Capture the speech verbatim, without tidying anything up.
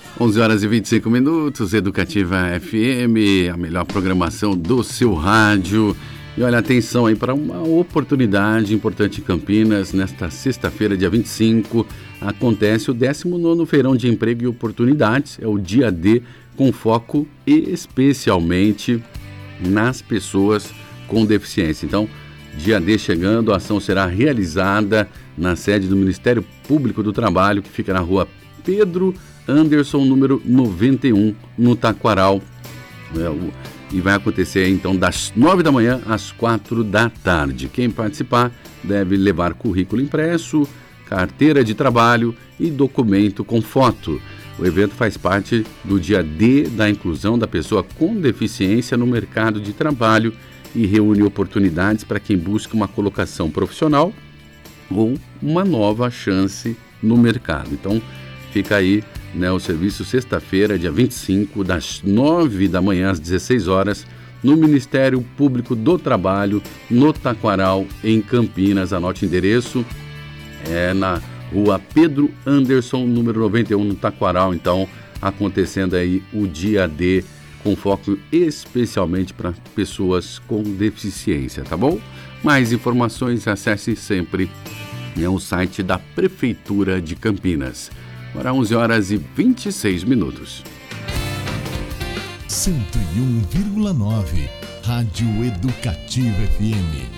onze horas e vinte e cinco minutos, Educativa F M, a melhor programação do seu rádio. E olha, atenção aí para uma oportunidade importante em Campinas. Nesta sexta-feira, dia vinte e cinco, acontece o décimo nono Feirão de Emprego e Oportunidades. É o dia D, com foco especialmente nas pessoas com deficiência. Então, dia D chegando, a ação será realizada na sede do Ministério Público do Trabalho, que fica na rua Pedro Anderson, número noventa e um, no Taquaral. É, o, e vai acontecer então das nove da manhã às quatro da tarde. Quem participar deve levar currículo impresso, carteira de trabalho e documento com foto. O evento faz parte do dia D da inclusão da pessoa com deficiência no mercado de trabalho e reúne oportunidades para quem busca uma colocação profissional ou uma nova chance no mercado. Então, fica aí, né, o serviço sexta-feira, dia vinte e cinco, das nove da manhã às dezesseis horas, no Ministério Público do Trabalho, no Taquaral, em Campinas. Anote o endereço, é na rua Pedro Anderson, número noventa e um, no Taquaral. Então, acontecendo aí o dia D, com foco especialmente para pessoas com deficiência, tá bom? Mais informações, acesse sempre, né, o site da Prefeitura de Campinas. Agora onze horas e vinte e seis minutos. cento e um vírgula nove Rádio Educativa F M.